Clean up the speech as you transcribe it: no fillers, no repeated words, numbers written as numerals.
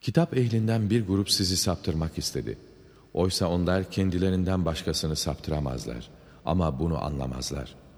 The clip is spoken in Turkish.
Kitap ehlinden bir grup sizi saptırmak istedi. Oysa onlar kendilerinden başkasını saptıramazlar. Ama bunu anlamazlar.